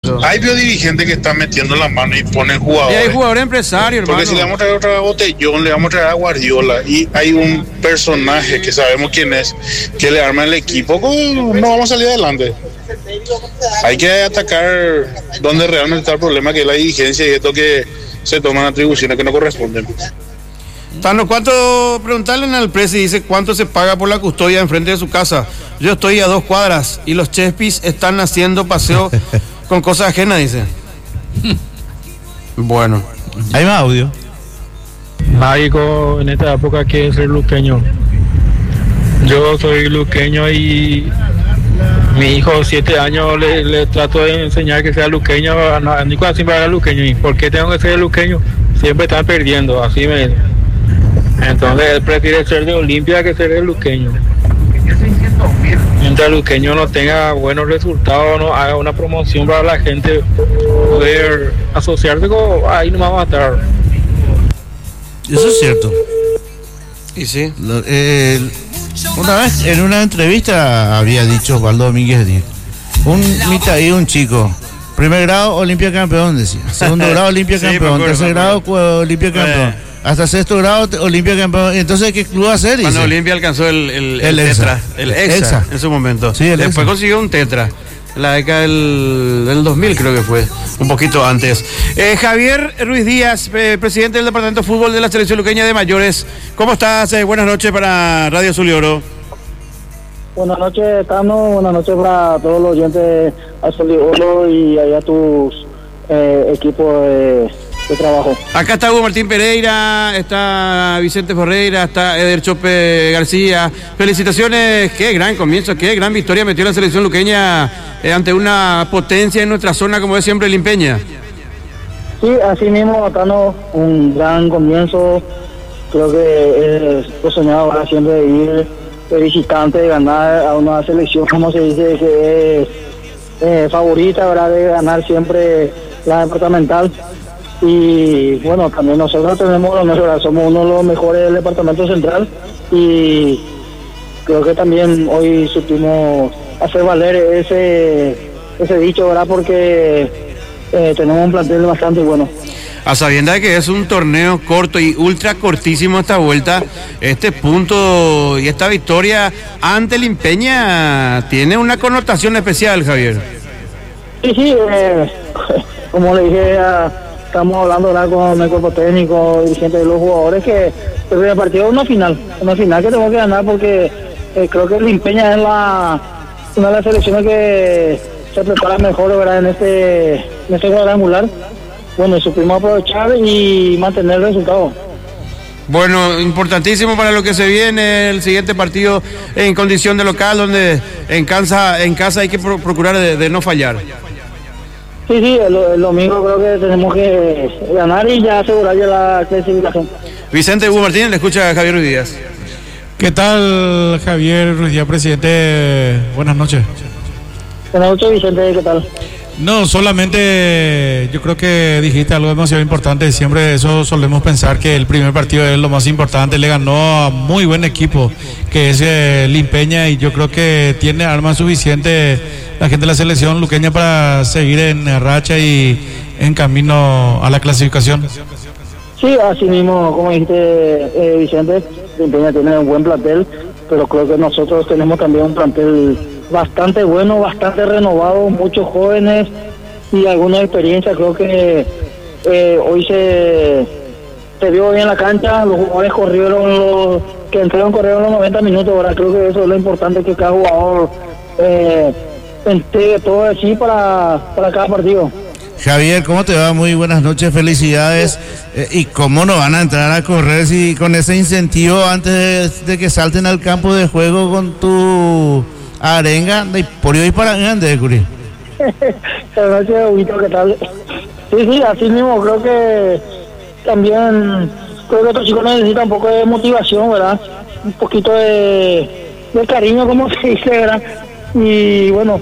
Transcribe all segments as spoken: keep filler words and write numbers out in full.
Exacto. Hay biodirigentes que están metiendo la mano y ponen jugadores. Y hay jugadores empresarios, hermano. Porque si le vamos a traer otra Botellón, le vamos a traer a Guardiola y hay un personaje que sabemos quién es, que le arma el equipo, no vamos a salir adelante. Hay que atacar donde realmente está el problema, que es la dirigencia y esto que se toman atribuciones que no corresponden. Tano, ¿cuánto? Preguntarle al presi, dice, ¿cuánto se paga por la custodia enfrente de su casa? Yo estoy a dos cuadras y los Chespis están haciendo paseo con cosas ajenas, dice. Bueno. Hay más audio. Mágico en esta época que es ser luqueño. Yo soy luqueño y mi hijo, siete años, le, le trato de enseñar que sea luqueño. No, Nicolás siempre era luqueño. ¿Y por qué tengo que ser luqueño? Siempre están perdiendo, así me... Entonces él prefiere ser de Olimpia que ser de luqueño. Mientras el luqueño no tenga buenos resultados, no haga una promoción para la gente poder asociarse con, ahí no va a estar. Eso es cierto. Y sí. Lo, eh, una vez en una entrevista había dicho Osvaldo Domínguez Díaz, un mitad y un chico. Primer grado, Olimpia campeón, decía. Segundo grado, Olimpia Sí, campeón. me acuerdo, Tercer me grado, acuerdo. Olimpia campeón. Eh. Hasta sexto grado, Olimpia campeón. Entonces, ¿qué club hacer? Cuando Dice. Olimpia alcanzó el, el, El el Exa. tetra, el Exa, Exa. en su momento. Sí, el Después Exa. consiguió un tetra. En la década del, del dos mil creo que fue, un poquito antes. Eh, Javier Ruiz Díaz, eh, presidente del Departamento de Fútbol de la Selección Luqueña de Mayores. ¿Cómo estás? Eh, buenas noches para Radio Azul y Oro. Buenas noches, Tano. Buenas noches para todos los oyentes Azul y Oro y allá tus eh, equipos de, de trabajo. Acá está Hugo Martín Pereira, está Vicente Ferreira, está Eder Chope García. Felicitaciones, qué gran comienzo, qué gran victoria metió la Selección Luqueña eh, ante una potencia en nuestra zona, como es siempre el Impeña. Sí, así mismo, Tano, un gran comienzo. Creo que es lo soñado ahora siempre de ir de visitante, de ganar a una selección, como se dice, que es eh, favorita, ¿verdad? De ganar siempre la departamental. Y bueno, también nosotros tenemos lo mejor, somos uno de los mejores del departamento central y creo que también hoy supimos hacer valer ese ese dicho, ¿verdad? Porque eh, tenemos un plantel bastante bueno. A sabiendas de que es un torneo corto y ultra cortísimo esta vuelta, este punto y esta victoria ante el Impeña tiene una connotación especial, Javier. Sí, sí, eh, como le dije, a, estamos hablando ahora con el cuerpo técnico, dirigente de los jugadores, que el primer partido es una final, una final que tenemos que ganar porque eh, creo que el Impeña es la, una de las selecciones que se prepara mejor, ¿verdad? En este, en este cuadrangular. Bueno, supimos aprovechar y mantener el resultado. Bueno, importantísimo para lo que se viene el siguiente partido en condición de local, donde en casa, en casa hay que pro- procurar de, de no fallar. Sí, sí, el, el domingo creo que tenemos que ganar y ya asegurar ya la clasificación. Vicente Hugo Martínez, le escucha a Javier Ruiz Díaz. ¿Qué tal, Javier Ruiz Díaz, presidente? Buenas noches. Buenas noches, Vicente, ¿qué tal? No, solamente yo creo que dijiste algo demasiado importante. Siempre eso solemos pensar que el primer partido es lo más importante. Le ganó a muy buen equipo, que es el Impeña, y yo creo que tiene armas suficientes la gente de la selección luqueña para seguir en racha y en camino a la clasificación. Sí, así mismo, como dijiste, eh, Vicente, el Impeña tiene un buen plantel, pero creo que nosotros tenemos también un plantel bastante bueno, bastante renovado, muchos jóvenes y alguna experiencia. Creo que eh, hoy se, se vio bien en la cancha, los jugadores corrieron, los que entraron corrieron los noventa minutos. Ahora creo que eso es lo importante, que cada jugador eh, entregue todo así para, para cada partido. Javier, ¿cómo te va? Muy buenas noches, felicidades. Eh, ¿Y cómo no van a entrar a correr si con ese incentivo antes de, de que salten al campo de juego con tu arenga? Y por hoy para grande, Curi. Buenas noches, Huguito, ¿qué tal? Sí, sí, así mismo, creo que también, creo que estos chicos necesitan un poco de motivación, ¿verdad? Un poquito de, de cariño, como se dice, ¿verdad? Y bueno,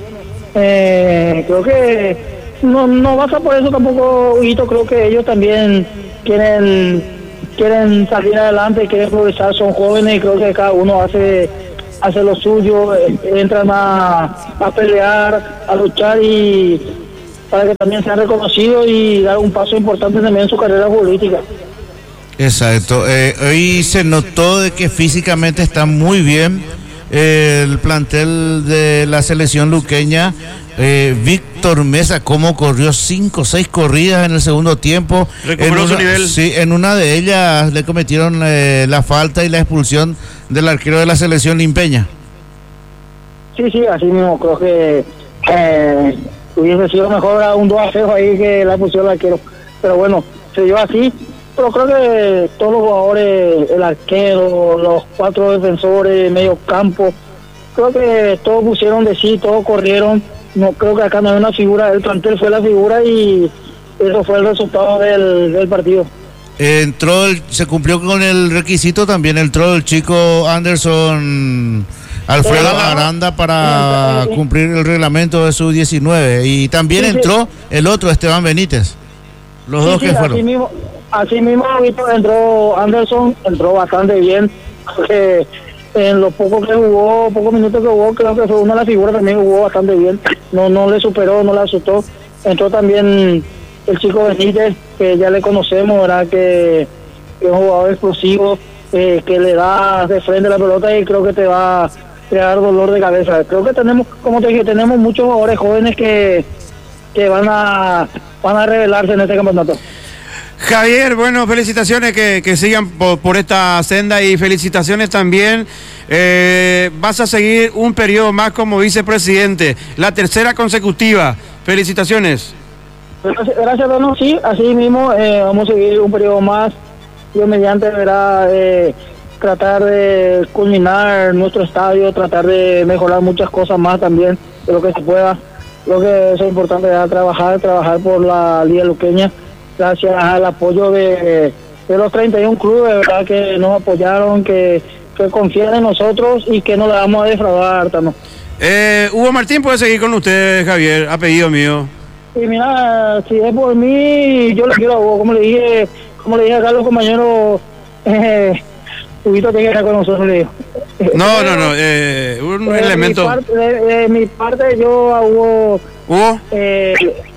eh, creo que no no pasa por eso tampoco, Huguito. Creo que ellos también quieren quieren salir adelante, quieren progresar, son jóvenes y creo que cada uno hace hace lo suyo, eh, entran a, a pelear, a luchar y, para que también sean reconocidos y dar un paso importante también en su carrera futbolística. Exacto. Eh, hoy se notó de que físicamente está muy bien eh, el plantel de la selección luqueña. Eh, Víctor Mesa, cómo corrió cinco o seis corridas en el segundo tiempo. Recuperó en su una, nivel. Sí, en una de ellas le cometieron eh, la falta y la expulsión del arquero de la selección limpeña. Sí, sí, así mismo, creo que eh, hubiese sido mejor a un dos a cero ahí que la pusieron el arquero. Pero bueno, se dio así. Pero creo que todos los jugadores, el arquero, los cuatro defensores, medio campo, creo que todos pusieron de sí, todos corrieron. No creo que acá no hay una figura, el plantel fue la figura y eso fue el resultado del, del partido. Eh, entró, el, se cumplió con el requisito también, entró el chico Anderson Alfredo Aranda, Aranda para sí, sí. cumplir el reglamento de su diecinueve y también Sí, sí. entró el otro Esteban Benítez. Los Sí, dos sí, que así fueron. mismo, así mismo Víctor, entró Anderson, entró bastante bien, porque en los pocos que jugó, pocos minutos que jugó, creo que fue una de las figuras, también jugó bastante bien, no no le superó, no le asustó. Entró también el chico Benítez, que ya le conocemos, ¿verdad? Que, que es un jugador explosivo, eh, que le da de frente la pelota y creo que te va a crear dolor de cabeza. Creo que tenemos, como te dije, tenemos muchos jugadores jóvenes que, que van a van a revelarse en este campeonato. Javier, bueno, felicitaciones que, que sigan por, por esta senda y felicitaciones también. Eh, vas a seguir un periodo más como vicepresidente, la tercera consecutiva. Felicitaciones. Gracias, gracias Dono. Sí, así mismo eh, vamos a seguir un periodo más. Yo mediante verá eh, tratar de culminar nuestro estadio, tratar de mejorar muchas cosas más también de lo que se pueda. Creo que eso es importante, ¿verdad? trabajar, trabajar por la Liga Luqueña. Gracias al apoyo de, de los treinta y uno clubes, ¿verdad? Que nos apoyaron, que, que confían en nosotros y que no le vamos a defraudar, Tano. Eh, Hugo Martín puede seguir con usted, Javier, apellido mío. Y mira, si es por mí, yo le quiero a Hugo, como le dije, como le dije acá a los compañeros, eh, Huguito tiene que estar con nosotros, le digo. No, no, no, eh, un de elemento. Mi parte, de, de mi parte, yo a Hugo, Hugo, eh,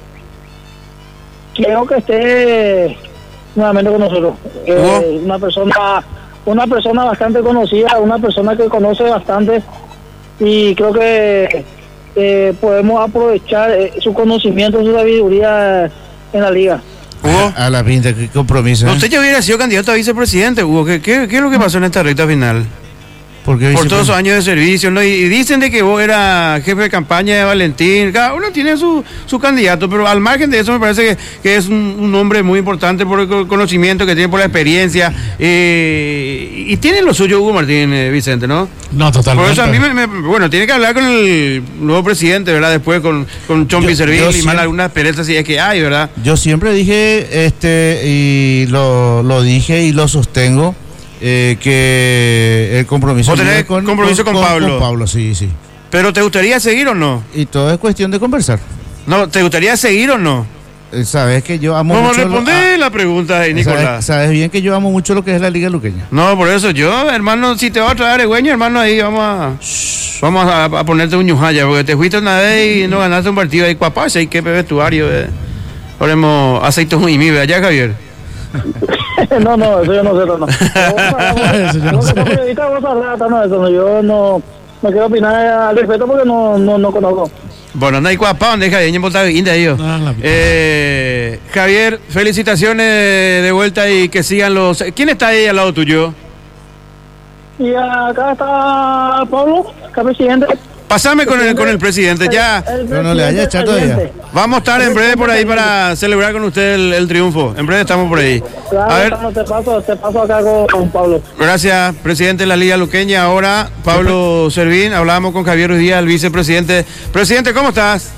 quiero que esté nuevamente con nosotros. Eh, ¿Hugo? una persona, una persona bastante conocida, una persona que conoce bastante y creo que eh, podemos aprovechar eh, su conocimiento, su sabiduría en la liga. Hugo. A la pinta, qué compromiso. ¿eh? Usted ya hubiera sido candidato a vicepresidente, Hugo. ¿Qué, qué, qué es lo que pasó en esta recta final? Porque Por todos esos años de servicio, ¿no? Y, y dicen de que vos eras jefe de campaña de Valentín. Cada uno tiene su, su candidato, pero al margen de eso me parece que, que es un, un hombre muy importante por el co- conocimiento que tiene, por la experiencia. Eh, y tiene lo suyo Hugo Martín, eh, Vicente, ¿no? No, totalmente. Por eso a mí, me, me- bueno, tiene que hablar con el nuevo presidente, ¿verdad? Después con, con Chompi Yo- Servil yo y más siempre- algunas perezas si es que hay, ¿verdad? Yo siempre dije, este, y lo, lo dije y lo sostengo, eh, que el compromiso ¿Vos tenés mío compromiso con Pablo? Con Pablo, sí, sí. Pero ¿te gustaría seguir o no? Y todo es cuestión de conversar. No, ¿te gustaría seguir o no? Eh, Sabes que yo amo ¿Cómo mucho. lo- responde ah, la pregunta ahí, Nicolás? sabes, sabes bien que yo amo mucho lo que es la Liga Luqueña. No, por eso yo, hermano, si te vas a traer Argüeño, hermano, ahí vamos a vamos a, a ponerte un ñujaya, porque te fuiste una vez y no ganaste un partido ahí, cuapás, hay que vestuario, eh. Ponemos aceite y mi, allá, Javier. no, no, eso yo no sé, no. Eso yo no sé. Ahorita vamos a hablar, no, eso no, yo no, no quiero opinar al respecto porque no, no, no conozco. Bueno, no hay cuapá, donde es Javier, en Bota India, yo. Ah, la- Eh, Javier, felicitaciones de vuelta y que sigan los... ¿Quién está ahí al lado tuyo? Y acá está Pablo, acá presidente. Pasame con el, con el presidente, ya. El Pero no le haya presidente echado todavía. saliente. Vamos a estar en breve por ahí para celebrar con usted el, el triunfo. En breve estamos por ahí. Claro, A ver, estamos, te paso, te paso acá con, con Pablo. gracias, presidente de la Liga Luqueña. Ahora, Pablo Servín, hablábamos con Javier Ruiz Díaz, el vicepresidente. Presidente, ¿cómo estás?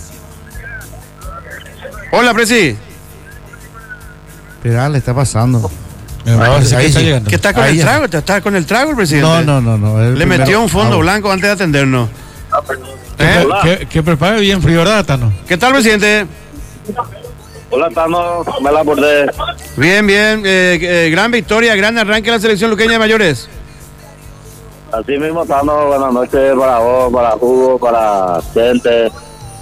Hola, presi. Pero le está pasando. Me parece que ahí está sí. llegando. ¿Qué está con Ahí el ya. trago? ¿Está con el trago el presidente? No, no, no, no. el Le primero- metió un fondo Ah, blanco antes de atendernos. ¿Eh? Que, que prepare bien frío, ¿verdad, Tano? ¿Qué tal, presidente? Hola, Tano, me la acordé. Bien, bien. eh, eh, gran victoria, gran arranque de la selección luqueña de mayores. Así mismo, Tano, buenas noches para vos, para Hugo, para gente.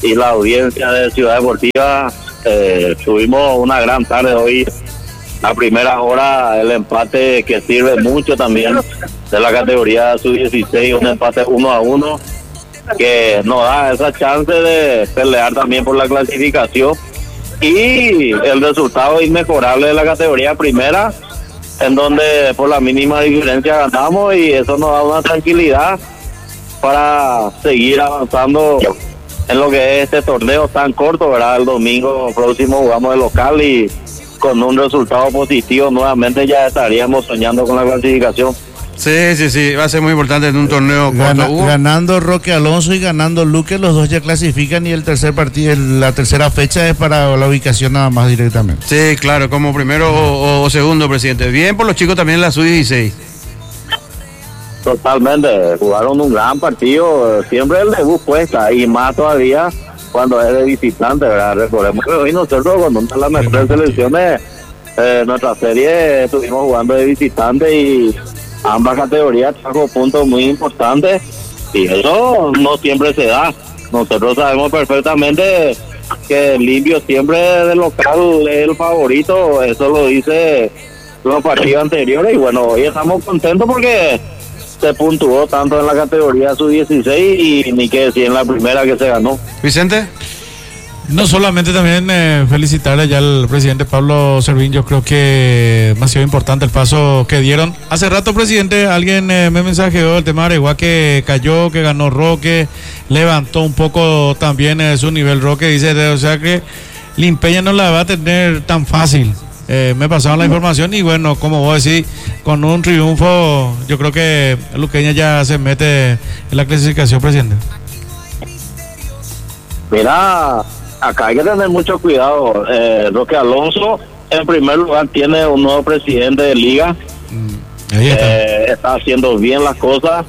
y la audiencia de Ciudad Deportiva. Eh, tuvimos una gran tarde hoy. La primera hora, el empate que sirve mucho también de la categoría sub dieciséis, un empate uno a uno que nos da esa chance de pelear también por la clasificación, y el resultado inmejorable de la categoría primera, en donde por la mínima diferencia ganamos, y eso nos da una tranquilidad para seguir avanzando en lo que es este torneo tan corto, ¿verdad? El domingo próximo jugamos de local y con un resultado positivo nuevamente ya estaríamos soñando con la clasificación. Sí, sí, sí, va a ser muy importante en un torneo Gana, corto. ganando Roque Alonso y ganando Luque, los dos ya clasifican, y el tercer partido, la tercera fecha es para la ubicación nada más directamente. Sí, claro, como primero o, o segundo, presidente. Bien por los chicos también en la sub dieciséis. Totalmente, jugaron un gran partido, siempre el debut cuesta, y más todavía cuando es de visitante, ¿verdad? Recordemos que hoy nosotros con una de las mejores selecciones, eh, nuestra serie estuvimos jugando de visitante y ambas categorías trajo puntos muy importantes, y eso no siempre se da. Nosotros sabemos perfectamente que el Limpio siempre de local es el favorito, eso lo dice los partidos anteriores, y bueno, hoy estamos contentos porque se puntuó tanto en la categoría sub dieciséis y ni que decir en la primera que se ganó. Vicente. No solamente también eh, felicitarle ya al presidente Pablo Servín, yo creo que demasiado importante el paso que dieron. Hace rato, presidente, alguien eh, me mensajeó el tema de Areguá, que cayó, que ganó Roque, levantó un poco también eh, su nivel Roque, dice, o sea que Limpeña no la va a tener tan fácil. Eh, me pasaron la información y bueno, como vos decís, con un triunfo, yo creo que Luqueña ya se mete en la clasificación, presidente. Mira, acá hay que tener mucho cuidado. Eh, Roque Alonso, en primer lugar, tiene un nuevo presidente de liga. Mm, ahí está. Eh, está haciendo bien las cosas.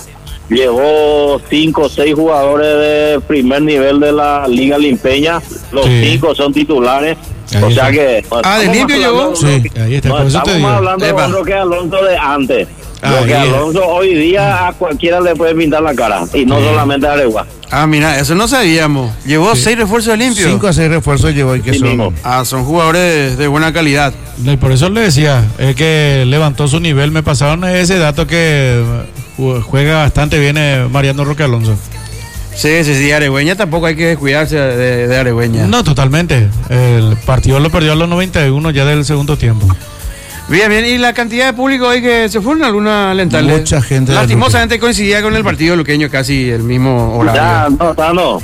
Llevó cinco o seis jugadores de primer nivel de la Liga Limpeña. Los Sí. cinco son titulares. Ahí o está. sea que... no Ah, ¿de estamos Limpio hablando- llegó? Sí, ahí está. No Por eso te estamos digo. hablando Epa. de Roque Alonso de antes. Ah, Roque bien. Alonso hoy día a cualquiera le puede pintar la cara. Y no Sí. solamente a Areguá. Ah, mira, eso no sabíamos. Llevó Sí. seis refuerzos de Limpio. Cinco a seis refuerzos llevó, y que Sí, son... mismo. Ah, son jugadores de buena calidad. Y por eso le decía, es que levantó su nivel. Me pasaron ese dato que ju- juega bastante bien eh, Mariano Roque Alonso. Sí, sí, sí, Aregüeña tampoco hay que descuidarse de, de Aregüeña. No, totalmente. El partido lo perdió a los noventa y uno ya del segundo tiempo. Bien, bien, y la cantidad de público hoy que se fueron alguna alentarle. Mucha gente de Lastimosamente coincidía con el partido luqueño, casi el mismo horario. Ya, no, ya no.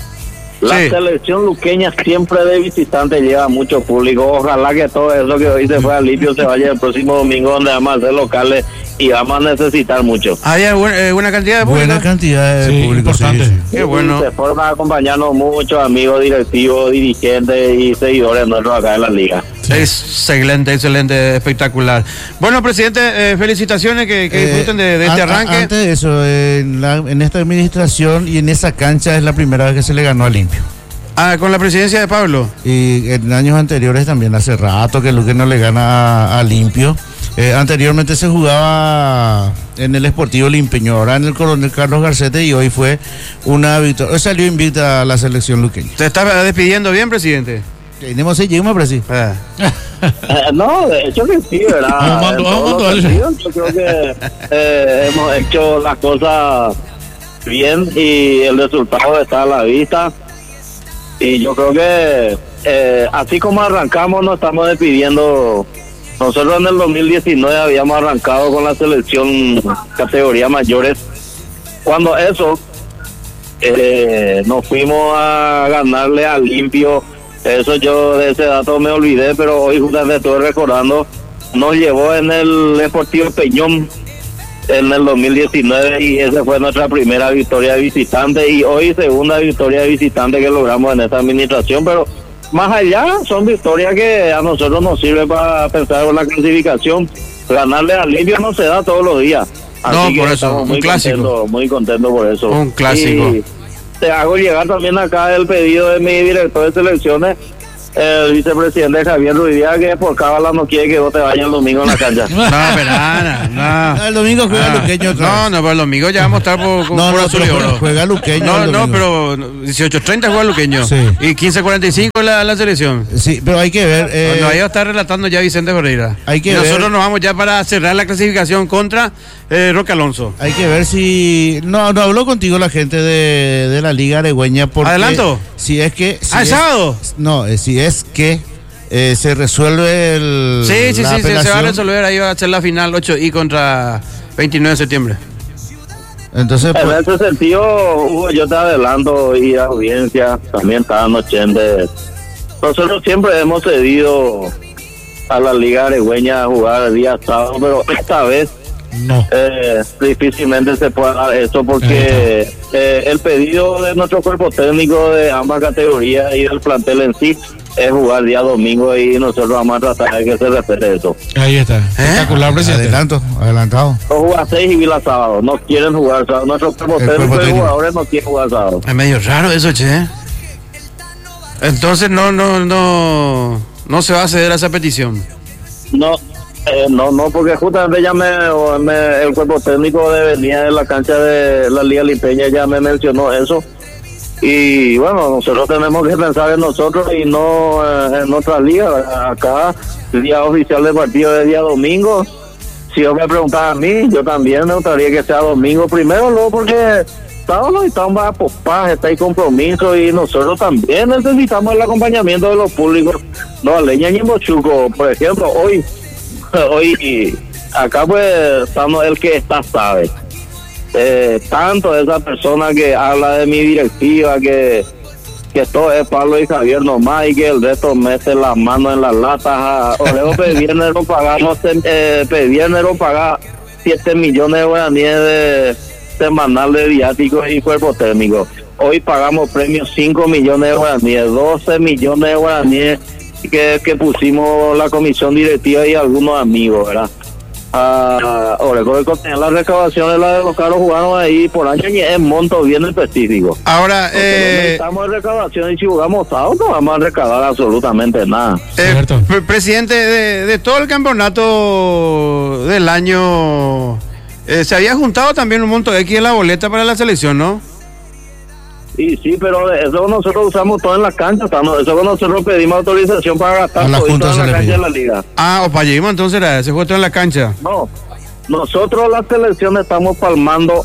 La Sí. selección luqueña siempre de visitante lleva mucho público. Ojalá que todo eso que hoy se fue al limpio se vaya el próximo domingo, donde vamos a hacer locales y vamos a necesitar mucho. Había buena, eh, buena cantidad de público. Buena cantidad de Sí, público, sí, importante. sí. Qué bueno. Y se forman a acompañarnos muchos amigos directivos, dirigentes y seguidores nuestros acá en la liga. Excelente, excelente, espectacular. Bueno, presidente, eh, felicitaciones, que, que Eh, disfruten de, de este an- arranque. Antes de eso, en, la- en esta administración y en esa cancha es la primera vez que se le ganó a Limpio. Ah, con la presidencia de Pablo. Y en años anteriores también, hace rato que Luque no le gana a, a Limpio. Eh, anteriormente se jugaba en el Sportivo Limpeño, ahora en el Coronel Carlos Garcete, y hoy fue una victoria. Hoy salió invicta a la selección luqueña. ¿Se está despidiendo bien, presidente? Tenemos seis, llegamos, pero sí. Ah. Eh, no, de hecho que sí, ¿verdad? Vamos, En vamos, todos los vamos, sentidos, yo creo que eh, hemos hecho las cosas bien y el resultado está a la vista. Y yo creo que eh, así como arrancamos, nos estamos despidiendo. Nosotros en el dos mil diecinueve habíamos arrancado con la selección categoría mayores. Cuando eso, eh, nos fuimos a ganarle al Limpio. Eso yo de ese dato me olvidé, pero hoy justamente estoy recordando. Nos llevó en el Deportivo Peñón en el dos mil diecinueve y esa fue nuestra primera victoria de visitante y hoy segunda victoria de visitante que logramos en esta administración, pero más allá son victorias que a nosotros nos sirve para pensar en la clasificación. Ganarle al Limpio no se da todos los días. Así No, que por eso, estamos un muy clásico. contentos, muy contentos por eso. Un clásico. Y te hago llegar también acá el pedido de mi director de selecciones el vicepresidente Javier Ruidía, que por cábala no quiere que vos te vayas el domingo en la cancha. No, pero nada, no. No, el domingo juega Ah, Luqueño otra No, vez. no, pero el domingo ya vamos a estar por, por, No, por no, azul y pero oro. juega Luqueño No, el no, domingo. pero dieciocho treinta juega Luqueño. Sí. Y quince cuarenta y cinco la, la selección. Sí, pero hay que ver. eh, Nos iba a estar relatando ya Vicente Ferreira. Hay que y nosotros ver- nos vamos ya para cerrar la clasificación contra eh, Roque Alonso. Hay que ver si... No, no habló contigo la gente de, de la Liga Aregüeña porque... ¿Adelanto? Si es que... Si ¿Ah, el es- sábado? No, eh, si es que eh, se resuelve el... Sí, sí, la sí, sí, se va a apelación, resolver. Ahí va a ser la final ocho y contra veintinueve de septiembre. Entonces, En pues, ese sentido, Hugo, yo te adelanto y la audiencia también está anochente. Nosotros siempre hemos cedido a la Liga Aregüeña a jugar el día sábado, pero esta vez No. eh, difícilmente se puede dar eso porque eh, el pedido de nuestro cuerpo técnico de ambas categorías y del plantel en sí es jugar día domingo y nosotros vamos a tratar de que se respete eso. Ahí está. Espectacular, presidente. adelanto, adelantado. No jugar seis y Vila sábado, no quieren jugar sábado. Nuestro cuerpo El técnico cuerpo y técnico. jugadores no quieren jugar sábado. Es medio raro eso, che. Entonces no, no, no, no se va a ceder a esa petición. No, eh, no, no, porque justamente ya me, me- el cuerpo técnico de venía de la cancha de la Liga Limpeña ya me mencionó eso. Y bueno, nosotros tenemos que pensar en nosotros y no eh, en otra liga. Acá, el día oficial de partido es día domingo. Si yo me preguntaba a mí, yo también me gustaría que sea domingo primero, luego porque sábado estamos a popás, está ahí compromiso y nosotros también necesitamos el acompañamiento de los públicos. No, Leña y Mochuco, por ejemplo, hoy, hoy acá pues estamos el que está sabe. Eh, tanto esa persona que habla de mi directiva, que, que todo es Pablo y Javier nomás y que el resto mete las manos en las latas. Oreo Pedviernero paga, no sé, eh, Pedviernero paga siete millones de guaraníes de semanal de viáticos y cuerpo técnico. Hoy pagamos premios cinco millones de guaraníes, doce millones de guaraníes que, que pusimos la comisión directiva y algunos amigos, ¿verdad? Ah, ahora, con las recaudaciones la de los carros jugaron ahí por año y es monto bien específico. Ahora, Porque no eh, necesitamos de recaudación y si jugamos sábado no vamos a recaudar absolutamente nada. eh, Cierto. pre- presidente, de, de todo el campeonato del año, eh, se había juntado también un monto X en la boleta para la selección, ¿no? Sí, sí, pero eso nosotros usamos todo en la cancha, estamos- eso nosotros pedimos autorización para gastar A la todo Junta en se la le cancha pidió. de la liga. Ah, o para llegar entonces era ese juego en la cancha. No, nosotros la selección estamos palmando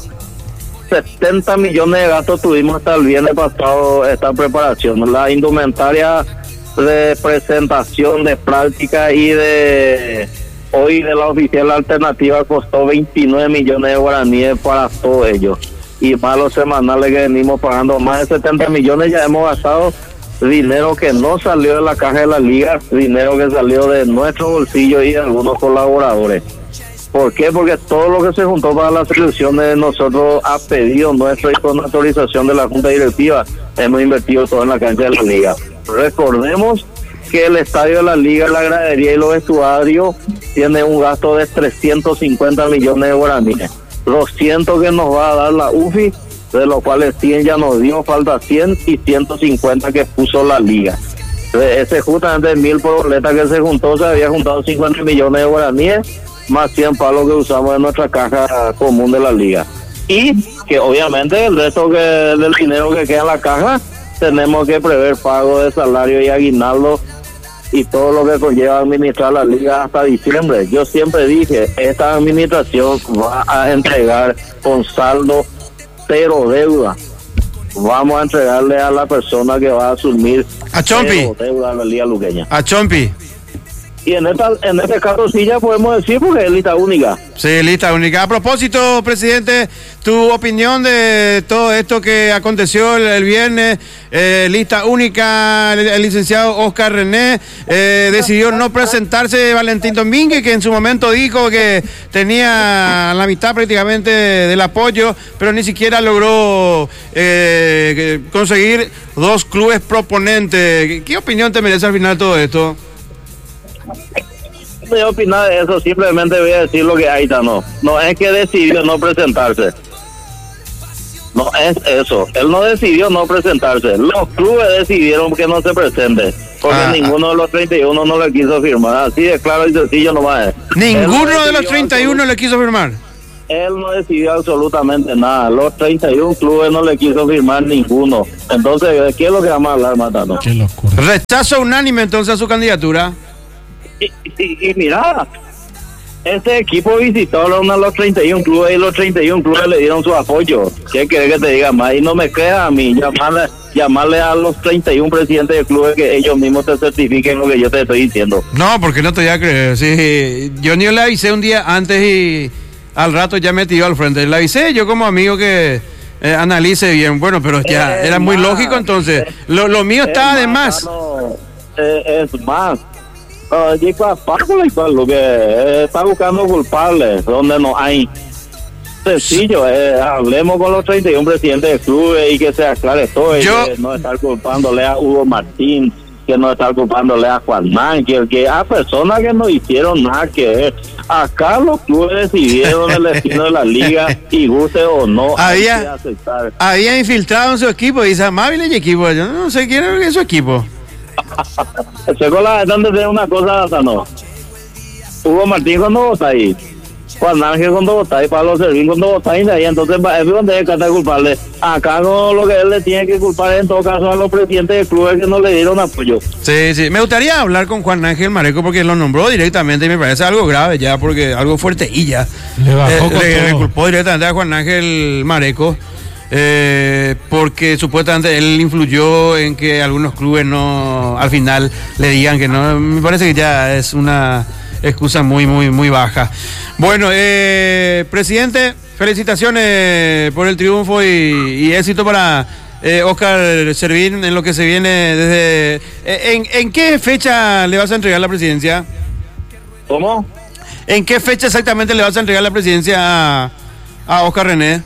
setenta millones de gastos tuvimos hasta el viernes pasado esta preparación. La indumentaria de presentación, de práctica y de hoy de la oficial alternativa costó veintinueve millones de guaraníes para todos ellos. Y más los semanales que venimos pagando, más de setenta millones ya hemos gastado dinero que no salió de la caja de la liga, dinero que salió de nuestro bolsillo y de algunos colaboradores. ¿Por qué? Porque todo lo que se juntó para las selecciones de nosotros a pedido nuestro y con autorización de la Junta Directiva hemos invertido todo en la cancha de la liga. Recordemos que el estadio de la liga, la gradería y los vestuarios tiene un gasto de trescientos cincuenta millones de guaraníes. doscientos que nos va a dar la U F I, de los cuales cien ya nos dio, falta cien y ciento cincuenta que puso la liga. De ese justamente mil por boleta que se juntó, se había juntado cincuenta millones de guaraníes, más cien palos que usamos en nuestra caja común de la liga. Y que obviamente el resto que del dinero que queda en la caja, tenemos que prever pago de salario y aguinaldo y todo lo que conlleva administrar la liga hasta diciembre. Yo siempre dije, esta administración va a entregar con saldo cero deuda. Vamos a entregarle a la persona que va a asumir A Chompi. cero deuda en la liga luqueña. A Chompi. Y en esta, en este caso sí ya podemos decir porque es lista única. Sí, lista única. A propósito, presidente, tu opinión de todo esto que aconteció el, el viernes, eh, lista única, el, el licenciado Oscar René, eh, decidió no presentarse Valentín Domínguez, que en su momento dijo que tenía la mitad prácticamente del apoyo, pero ni siquiera logró eh, conseguir dos clubes proponentes. ¿Qué opinión te merece al final todo esto? No voy a opinar de eso, simplemente voy a decir lo que hay, no. No es que decidió no presentarse. No es eso. Él no decidió no presentarse. Los clubes decidieron que no se presente. porque Ah, ninguno de los treinta y uno no le quiso firmar. Así de claro y sencillo nomás es. Ninguno Él no de los decidió treinta y uno le quiso firmar. Él no decidió absolutamente nada. Los treinta y uno clubes no le quiso firmar ninguno. Entonces, ¿de qué es lo que vamos a hablar, Matano? Qué locura. Rechazo unánime entonces a su candidatura. Y, y, y mira, este equipo visitó a uno de los treinta y uno clubes y los treinta y uno clubes le dieron su apoyo. ¿Qué querés que te diga más? Y no me creas a mí, llamarle, llamarle a los treinta y uno presidentes de clubes que ellos mismos te certifiquen lo que yo te estoy diciendo. No, porque no te voy a creer. Sí, yo ni le avisé un día antes y al rato ya me tiró al frente. Le avisé yo como amigo que eh, analice bien. Bueno, pero ya Es era muy más, lógico entonces. Lo, lo mío Es está de más. Matano, eh, es más. Uh, y cual, lo que eh, está buscando culpables donde no hay. Sencillo, eh, hablemos con los treinta y uno presidentes de clubes y que se aclare todo. Yo- Y que no estar culpándole a Hugo Martín, que no estar culpándole a Juan Ángel, que a personas que no hicieron nada que ver. Acá los clubes decidieron el destino de la liga y guste o no, hay Había- que aceptar. Había infiltrado en su equipo y dice, amable y equipo. Yo no sé quién es su equipo. Checo la verdad de una cosa, hasta no. Hugo Martín cuando vota ahí, Juan Ángel cuando vota ahí, Pablo Servín cuando vota ahí, de ahí, entonces es donde es que está culpable. Acá no, lo que él le tiene que culpar en todo caso a los presidentes de clubes que no le dieron apoyo. Sí, sí. Me gustaría hablar con Juan Ángel Mareco porque lo nombró directamente y me parece algo grave ya, porque algo fuerte y ya. Le bajó Eh, con le, le todo. culpó directamente a Juan Ángel Mareco eh, porque supuestamente él influyó en que algunos clubes no, al final le digan que no. Me parece que ya es una excusa muy, muy, muy baja. Bueno, eh, presidente, felicitaciones por el triunfo y, y éxito para eh, Oscar Servín en lo que se viene desde... eh, ¿En, en qué fecha le vas a entregar la presidencia? ¿Cómo? ¿En qué fecha exactamente le vas a entregar la presidencia a, a Oscar René?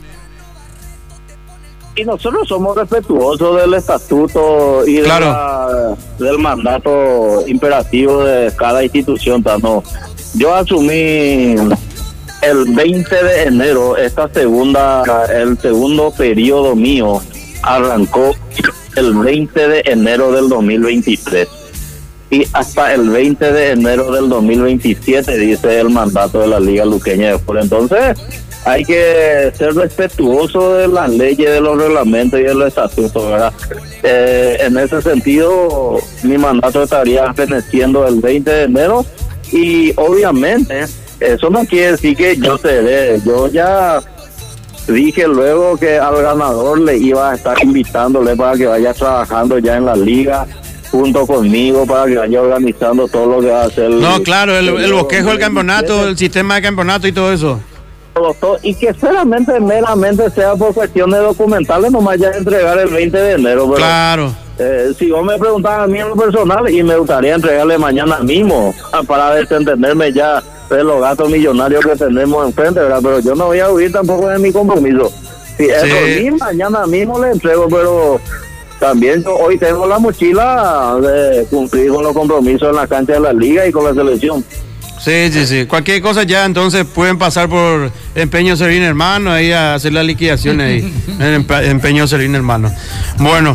Y nosotros somos respetuosos del estatuto y de Claro. la- del mandato imperativo de cada institución. ¿no? Yo asumí el veinte de enero, esta segunda, el segundo periodo mío arrancó el veinte de enero del dos mil veintitrés. Y hasta el veinte de enero del dos mil veintisiete dice el mandato de la Liga Luqueña de Fútbol. Entonces, hay que ser respetuoso de las leyes, de los reglamentos y de los estatutos, ¿verdad? Eh, en ese sentido, mi mandato estaría feneciendo el veinte de enero y obviamente eso no quiere decir que yo seré. Yo ya dije luego que al ganador le iba a estar invitándole para que vaya trabajando ya en la liga junto conmigo para que vaya organizando todo lo que va a hacer. No, claro, el, el bosquejo del campeonato, el sistema de campeonato y todo eso. Todo, y que solamente meramente sea por cuestiones documentales, nomás ya entregar el veinte de enero. Pero, Claro. eh, si vos me preguntabas a mí en lo personal, y me gustaría entregarle mañana mismo, ah, para desentenderme ya de los gastos millonarios que tenemos enfrente, ¿verdad? Pero yo no voy a huir tampoco de mi compromiso. Si es Sí. por mí, mañana mismo le entrego, pero también yo hoy tengo la mochila de cumplir con los compromisos en la cancha de la liga y con la selección. Sí, sí, sí. Cualquier cosa ya entonces pueden pasar por Empeño Servín Hermano ahí a hacer la liquidación ahí en Empe- Empeño Servín Hermano. Bueno,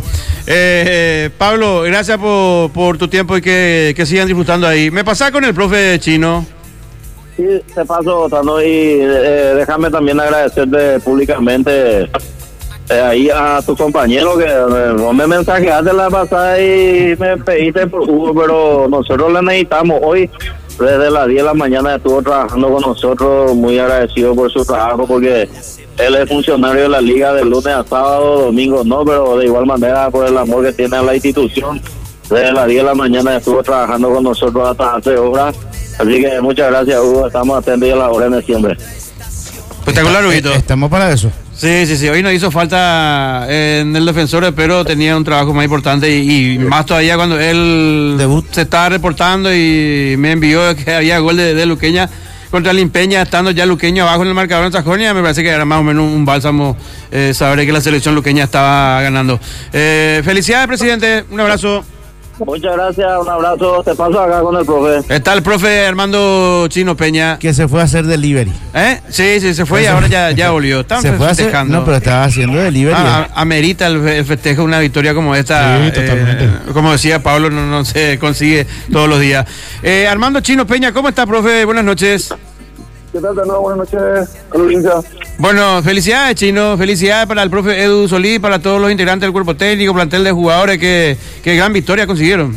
eh, Pablo, gracias por, por tu tiempo y que, que sigan disfrutando ahí. Me pasá con el profe Chino. Sí, te paso, Tano, y eh, déjame también agradecerte públicamente eh, ahí a tu compañero que eh, vos me mensajeaste la pasada y me pediste por Hugo, pero nosotros le necesitamos hoy. Desde las diez de la mañana estuvo trabajando con nosotros, muy agradecido por su trabajo porque él es funcionario de la liga de lunes a sábado, domingo no, pero de igual manera por el amor que tiene a la institución. Desde las diez de la mañana estuvo trabajando con nosotros hasta hace horas. Así que muchas gracias, Hugo, estamos atentos a las órdenes siempre. Espectacular, Huguito. Estamos para eso. Sí, sí, sí. Hoy nos hizo falta eh, en el defensor, pero tenía un trabajo más importante y, y más todavía cuando él Debut. se estaba reportando y me envió que había gol de, de Luqueña contra Limpeña, estando ya Luqueño abajo en el marcador en Sajonia. Me parece que era más o menos un bálsamo eh, saber que la selección luqueña estaba ganando. Eh, felicidades, presidente. Un abrazo. Muchas gracias, un abrazo. Te paso acá con el profe. Está el profe Armando Chino Peña. Que se fue a hacer delivery. ¿Eh? Sí, sí, se fue y ahora ya, ya volvió. Están se fue festejando. A hacer, no, pero estaba haciendo delivery. Ah, amerita el, el festejo una victoria como esta. Sí, totalmente. Eh, como decía Pablo, no, no se consigue todos los días. Eh, Armando Chino Peña, ¿cómo está, profe? Buenas noches. ¿Qué tal, Tano? Buenas noches, audiencia. Bueno, felicidades, Chino. Felicidades para el profe Edu Solís, para todos los integrantes del cuerpo técnico, plantel de jugadores que, que gran victoria consiguieron.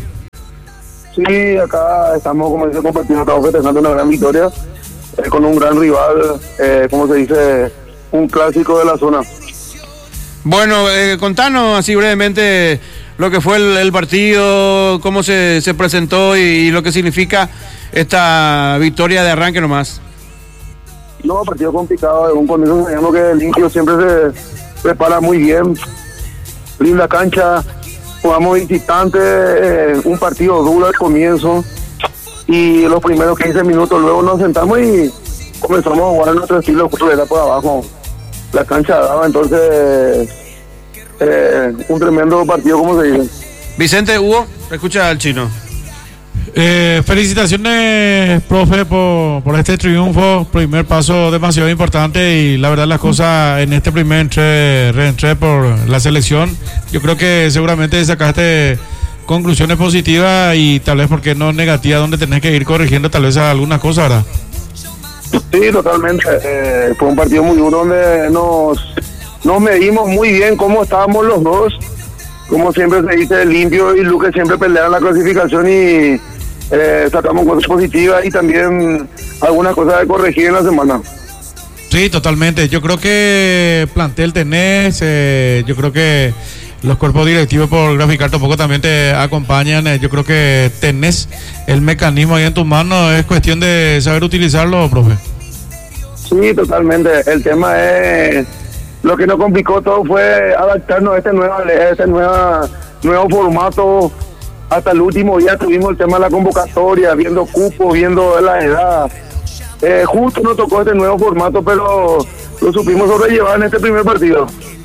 Sí, acá estamos, como dice, compartiendo, estamos festejando una gran victoria eh, con un gran rival, eh, como se dice, un clásico de la zona. Bueno, eh, contanos así brevemente lo que fue el, el partido, cómo se, se presentó y, y lo que significa esta victoria de arranque nomás. No, partido complicado, un comienzo sabemos que el Inquio siempre se prepara muy bien, linda cancha, jugamos visitante, eh, un partido duro al comienzo y los primeros quince minutos luego nos sentamos y comenzamos a jugar en nuestro estilo, justo era por abajo, la cancha daba, entonces eh, un tremendo partido, como se dice. Vicente, Hugo, escucha al Chino. Eh, felicitaciones, profe, por, por este triunfo. Primer paso demasiado importante y la verdad las cosas en este primer entre, reentré por la selección. Yo creo que seguramente sacaste conclusiones positivas y tal vez, porque no negativas, donde tenés que ir corrigiendo tal vez algunas cosas, ¿verdad? Sí, totalmente. Eh, fue un partido muy duro donde nos, nos medimos muy bien cómo estábamos los dos. Como siempre se dice, Limpio y Luque siempre pelearon la clasificación y eh, sacamos cosas positivas y también algunas cosas de corregir en la semana. Sí, totalmente. Yo creo que plantel tenés, eh, yo creo que los cuerpos directivos por graficar tampoco también te acompañan. Eh, yo creo que tenés el mecanismo ahí en tus manos, es cuestión de saber utilizarlo, profe. Sí, totalmente. El tema es, lo que nos complicó todo fue adaptarnos a este nuevo, a este nueva, nuevo formato. Hasta el último día tuvimos el tema de la convocatoria, viendo cupos, viendo la edad. Eh, justo nos tocó este nuevo formato, pero lo supimos sobrellevar en este primer partido.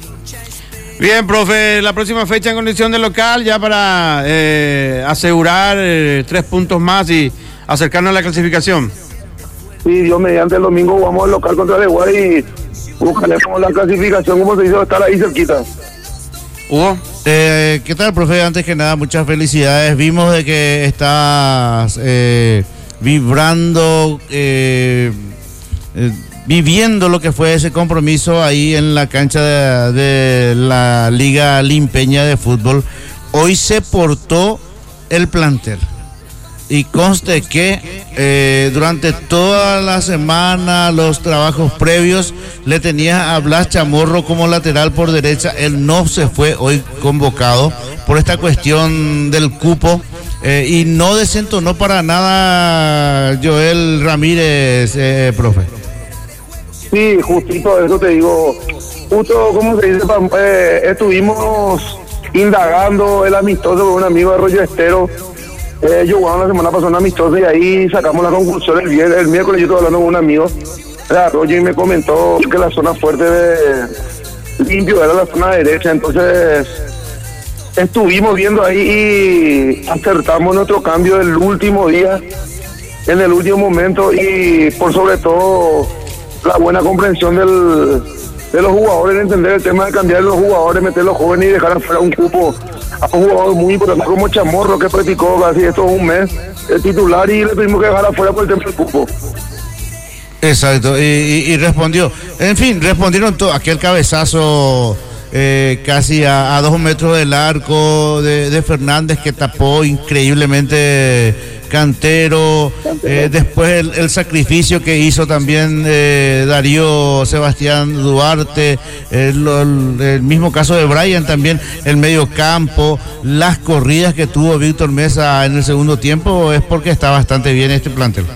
Bien, profe, la próxima fecha en condición de local ya para eh, asegurar eh, tres puntos más y acercarnos a la clasificación. Sí, Dios mediante, el domingo vamos al local contra el Guay y buscaremos la clasificación, como se hizo, estar ahí cerquita. Hugo. Eh, ¿Qué tal, profe? Antes que nada, muchas felicidades. Vimos de que estás eh, vibrando, eh, eh, viviendo lo que fue ese compromiso ahí en la cancha de, de la Liga Limpeña de Fútbol. Hoy se portó el plantel. Y conste que eh, durante toda la semana, los trabajos previos, le tenías a Blas Chamorro como lateral por derecha. Él no se fue hoy convocado por esta cuestión del cupo eh, y no desentonó para nada Joel Ramírez, eh, profe. Sí, justito eso te digo. Justo, como se dice, eh, estuvimos indagando el amistoso con un amigo de Arroyo Estero. Eh, yo jugaba la semana pasada un amistoso y ahí sacamos la conclusión el, viernes, el miércoles. Yo estuve hablando con un amigo de Arroyo y me comentó que la zona fuerte de Limpio era la zona derecha. Entonces estuvimos viendo ahí y acertamos nuestro cambio del último día, en el último momento, y por sobre todo la buena comprensión del, de los jugadores, entender el tema de cambiar los jugadores, meter los jóvenes y dejar afuera un cupo a un jugador muy importante como Chamorro, que practicó casi esto un mes, el titular, y le tuvimos que dejar afuera por el tema del cupo. Exacto, y, y, y respondió, en fin, respondieron todo, aquel cabezazo eh, casi a, a dos metros del arco de, de Fernández, que tapó increíblemente Cantero, eh, después el, el sacrificio que hizo también eh, Darío Sebastián Duarte, el, el, el mismo caso de Brian también, el medio campo, las corridas que tuvo Víctor Mesa en el segundo tiempo, es porque está bastante bien este plantel.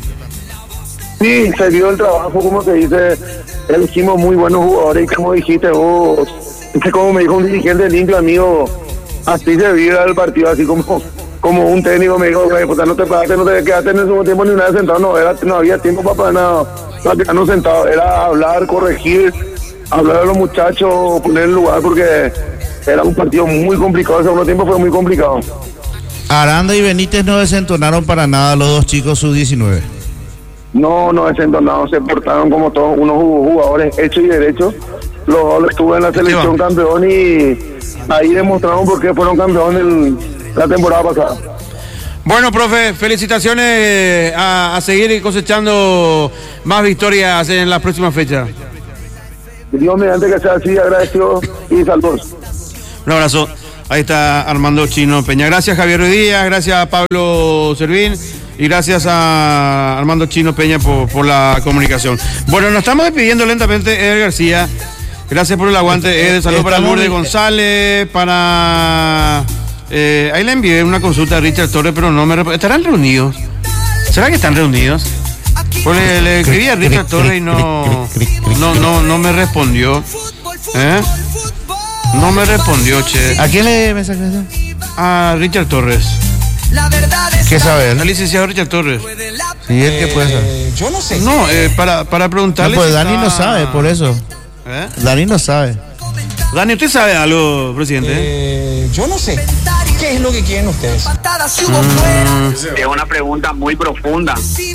Sí, se vio el trabajo, como se dice, elegimos muy buenos jugadores y como dijiste vos, es que como me dijo un dirigente limpio, amigo, así se vive el partido, así como como un técnico me dijo, puta, no te paraste, no te quedaste en el segundo tiempo ni una vez sentado, no, era, no había tiempo para nada, para quedarnos sentados, era hablar, corregir, hablar a los muchachos, poner el lugar, porque era un partido muy complicado, el segundo tiempo fue muy complicado. Aranda y Benítez no desentonaron para nada los dos chicos sub diecinueve. No, no desentonaron, se portaron como todos unos jugadores hechos y derechos. Los dos estuve en la selección campeón y ahí demostraron por qué fueron campeones el, la temporada pasada. Bueno, profe, felicitaciones a, a seguir cosechando más victorias en la próxima fecha. Dios mediante que sea así, agradecido y saludos. Un abrazo. Ahí está Armando Chino Peña. Gracias Javier Ruiz Díaz, gracias a Pablo Servín y gracias a Armando Chino Peña por, por la comunicación. Bueno, nos estamos despidiendo lentamente, Eder García. Gracias por el aguante, Eder. Saludos para Lourdes González, para... Eh, ahí le envié una consulta a Richard Torres, pero no me... ¿Estarán reunidos? ¿Será que están reunidos? Pues le, le escribí a Richard Torres y no, no, no, no me respondió. ¿Eh? No me respondió, che. ¿A quién le mensajaste? A Richard Torres. ¿Qué sabe él? El licenciado Richard Torres. ¿Y él qué puede saber? Yo no sé. No, eh, para, para preguntarle. No, pues si Dani está... no sabe, por eso. ¿Eh? Dani no sabe. Dani, ¿usted sabe algo, presidente? Eh, yo no sé. ¿Qué es lo que quieren ustedes? Mm. Es una pregunta muy profunda.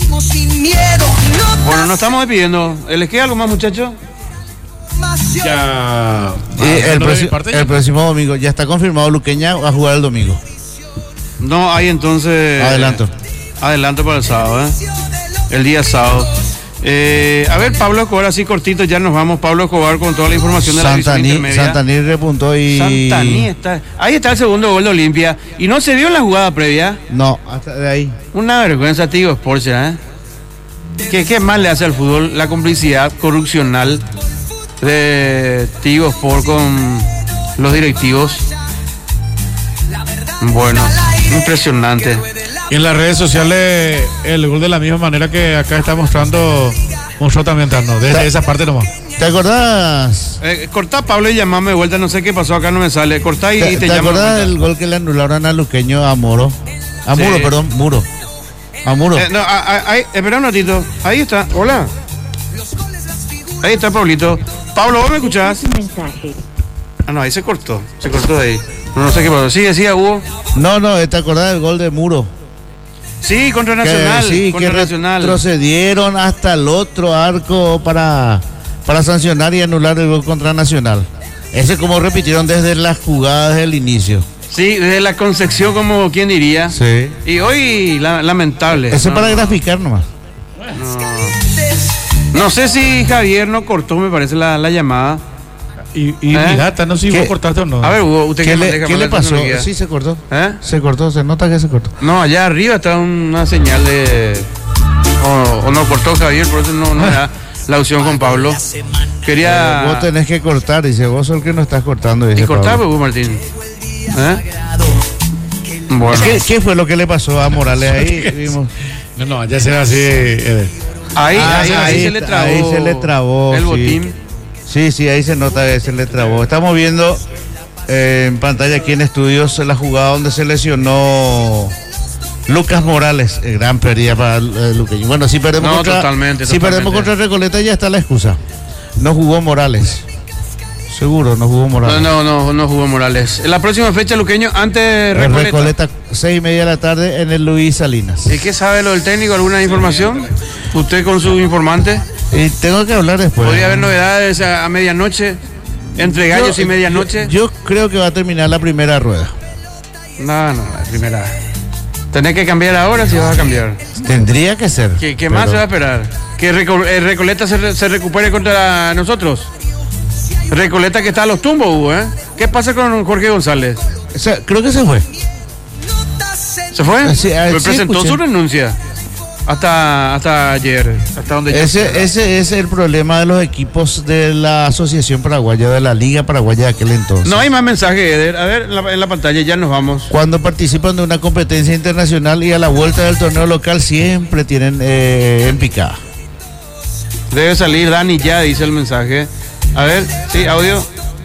Bueno, nos estamos despidiendo. ¿Les queda algo más, muchachos? Ya. Y el, próximo, el próximo domingo ya está confirmado Luqueña va a jugar el domingo. No, hay entonces. Adelanto. Adelanto para el sábado, ¿eh? El día sábado. Eh, a ver, Pablo Escobar, así cortito, ya nos vamos. Pablo Escobar con toda la información de la división intermedia. Santaní repuntó y... Santaní está... Ahí está el segundo gol de Olimpia. ¿Y no se vio en la jugada previa? No, hasta de ahí. Una vergüenza, Tigo Sports, ¿eh? ¿Qué, ¿Qué más le hace al fútbol la complicidad corrupcional de Tigo Sport con los directivos? Bueno, impresionante. Y en las redes sociales el gol de la misma manera que acá está mostrando mostró también Tano, desde esa parte nomás. ¿Te acordás? Eh, cortá Pablo y llamame de vuelta, no sé qué pasó acá, no me sale. Cortá y ¿Te, te, te llamo. ¿Te acordás del gol que le anularon a Luqueño a Moro? A Muro, Sí. perdón, Muro. A Muro. Eh, no, a, a, ahí, espera un ratito. Ahí está, hola. Ahí está Pablito. Pablo, ¿vos me escuchás? Ah, no, ahí se cortó, se cortó de ahí. No, no sé qué pasó. Sí, decía Hugo. No, no, ¿te acordás del gol de Muro? Sí, contra Nacional. Que, sí, contra que Nacional. retrocedieron hasta el otro arco para, para sancionar y anular el gol contra Nacional. Ese como repitieron desde las jugadas del inicio. Sí, desde la Concepción, como quien diría. Sí. Y hoy, la, lamentable. Ese no, para graficar nomás. No. No sé si Javier no cortó, me parece, la, la llamada. Y, y ¿Eh? mira, no sé si ¿Qué? vos cortaste o no. A ver, Hugo, ¿usted ¿Qué qué le, maneja ¿qué más le la pasó? tecnología? Sí, se cortó. ¿Eh? Se cortó, se nota que se cortó. No, allá arriba está una señal de... O, o no cortó Javier, por eso no, no era la opción con Pablo. Quería... Pero vos tenés que cortar, dice, vos sos el que no estás cortando. Dice Y cortar, Pablo. Hugo Martín. ¿Eh? Bueno. ¿Qué, ¿Qué fue lo que le pasó a Morales ahí? Vimos. No, no, ya será así. Eh. Ahí, Ah, ahí, ahí, ahí se le trabó. ahí se le trabó, El sí. botín. Sí, sí, ahí se nota que se le trabó. Estamos viendo eh, en pantalla aquí en estudios la jugada donde se lesionó Lucas Morales. Eh, gran pérdida para eh, Luqueño. Bueno, si perdemos, No, contra, totalmente, si totalmente. perdemos contra Recoleta ya está la excusa. No jugó Morales. Seguro, no jugó Morales. No, no, no, no jugó Morales. En la próxima fecha, Luqueño, antes Recoleta. Recoleta. Recoleta, seis y media de la tarde en el Luis Salinas. ¿Y qué sabe lo del técnico? ¿Alguna información? ¿Usted con su informante? Y tengo que hablar después. ¿Podría haber novedades a, a medianoche? ¿Entre gallos Yo- y medianoche? Yo, yo creo que va a terminar la primera rueda. No, no, la primera. ¿Tenés que cambiar ahora si vas a cambiar? Tendría que ser. ¿Qué, qué más se va a esperar? ¿Que Reco- eh, Recoleta se, re- se recupere contra nosotros? Recoleta que está a los tumbos, Hugo, ¿eh? ¿Qué pasa con Jorge González? O sea, creo que se fue. ¿Se fue? Sí, ah, Pues sí, presentó escuché. su renuncia. Hasta, hasta ayer, hasta donde ya Ese, ese es el problema de los equipos de la Asociación Paraguaya, de la Liga Paraguaya de aquel entonces. No hay más mensajes, Eder. A ver, en la, en la pantalla ya nos vamos. Cuando participan de una competencia internacional y a la vuelta del torneo local siempre tienen eh, en picada. Debe salir Dani ya, dice el mensaje. A ver, sí, audio.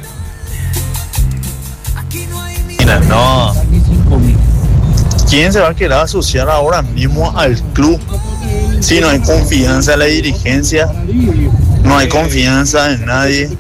Mira, no. ¿Quién se va a querer asociar ahora mismo al club si no hay confianza en la dirigencia? No hay confianza en nadie.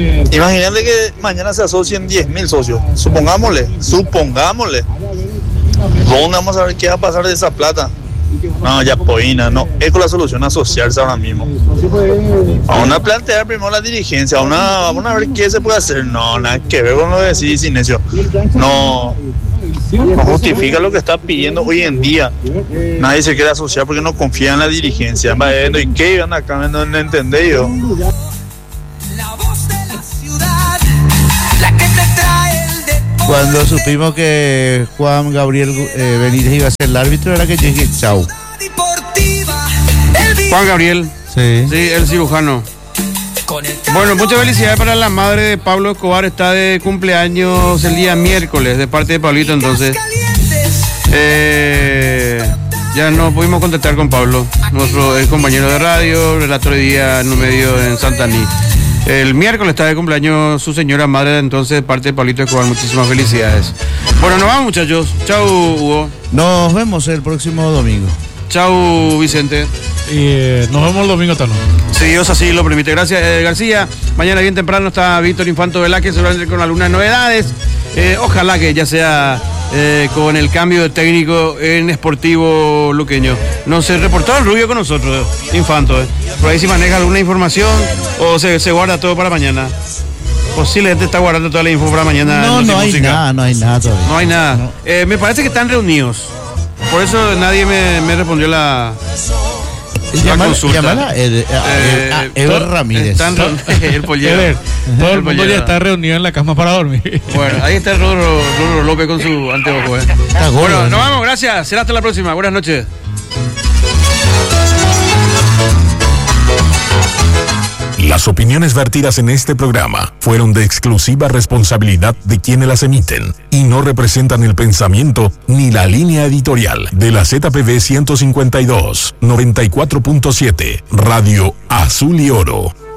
Imagínate que mañana se asocien diez mil socios. Supongámosle, supongámosle. ¿Dónde vamos a ver qué va a pasar de esa plata? No, ya poina, no, es con la solución asociarse ahora mismo. Vamos a plantear primero la dirigencia, una, vamos a ver qué se puede hacer. No, nada que ver con lo que decís, Inesio. No, no justifica lo que está pidiendo hoy en día. Nadie se quiere asociar porque no confía en la dirigencia. ¿Y qué iban acá? No, no entendí yo. Cuando supimos que Juan Gabriel eh, Benítez iba a ser el árbitro, era que yo dije chau. Juan Gabriel. Sí. Sí, el cirujano. Bueno, muchas felicidades para la madre de Pablo Escobar. Está de cumpleaños el día miércoles, de parte de Pablito, entonces. Eh, ya no pudimos contactar con Pablo, nuestro ex compañero de radio, relator de día en un medio en Santaní. El miércoles está de cumpleaños su señora madre, entonces, de parte de Pablito Escobar. Muchísimas felicidades. Bueno, nos vamos, muchachos. Chau, Hugo. Nos vemos el próximo domingo. Chau, Vicente. Y eh, nos vemos el domingo, Tano. Si Dios así lo permite. Gracias, eh, García. Mañana bien temprano está Víctor Infanto Velázquez, seguramente con algunas novedades. Eh, ojalá que ya sea eh, con el cambio de técnico en Sportivo Luqueño. No se reportó el Rubio con nosotros, Infanto. Eh. Por ahí si maneja alguna información o se, se guarda todo para mañana. Posiblemente está guardando toda la info para mañana. No, no hay nada, no hay nada todavía. No hay nada. No. Eh, me parece que están reunidos. Por eso nadie me, me respondió la... Llamala, la consulta. Llamala, eh, eh, a Ever Ramírez. Están, el pollero. Ever, todo el, el mundo ya está reunido en la cama para dormir. Bueno, ahí está el Rorro, Rorro López con su anteojo. Eh. Bueno, nos vamos, gracias. Será hasta la próxima. Buenas noches. Las opiniones vertidas en este programa fueron de exclusiva responsabilidad de quienes las emiten y no representan el pensamiento ni la línea editorial de la Z P V ciento cincuenta y dos, noventa y cuatro punto siete, Radio Azul y Oro.